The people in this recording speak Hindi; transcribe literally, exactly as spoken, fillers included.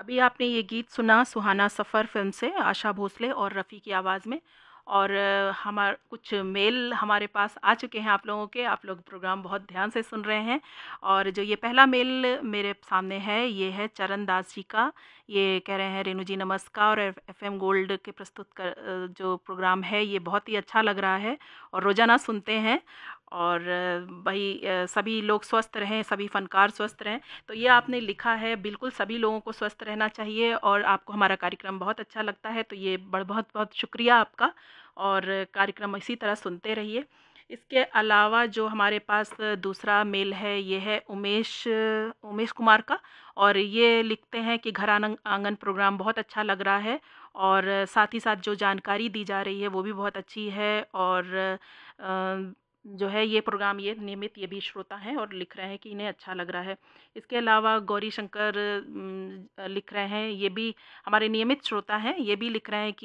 अभी आपने ये गीत सुना सुहाना सफ़र फ़िल्म से आशा भोसले और रफ़ी की आवाज़ में। और हमार कुछ मेल हमारे पास आ चुके हैं आप लोगों के, आप लोग प्रोग्राम बहुत ध्यान से सुन रहे हैं। और जो ये पहला मेल मेरे सामने है, ये है चरण दास जी का। ये कह रहे हैं, रेणु जी नमस्कार, और एफ़एम गोल्ड के प्रस्तुत कर अ, जो प्रोग्राम है ये बहुत ही अच्छा लग रहा है और रोज़ाना सुनते हैं। और भई अ, सभी लोग स्वस्थ रहें, सभी फ़नकार स्वस्थ रहें। तो ये आपने लिखा है, बिल्कुल सभी लोगों को स्वस्थ रहना चाहिए और आपको हमारा कार्यक्रम बहुत अच्छा लगता है, तो ये बड़ बहुत-बहुत शुक्रिया आपका और कार्यक्रम इसी तरह सुनते रहिए। इसके अलावा जो हमारे पास दूसरा मेल है, ये है उमेश उमेश कुमार का। और ये लिखते हैं कि घर आनंग आंगन प्रोग्राम बहुत अच्छा लग रहा है और साथ ही साथ जो जानकारी दी जा रही है, वो भी बहुत अच्छी है। और अ, जो है ये प्रोग्राम ये नियमित ये भी श्रोता हैं और लिख रहे हैं कि इन्हें अच्छा लग रहा है। इसके अलावा गौरी शंकर उम, लिख रहे हैं, ये भी हमारे नियमित श्रोता हैं, ये भी लिख रहे हैं कि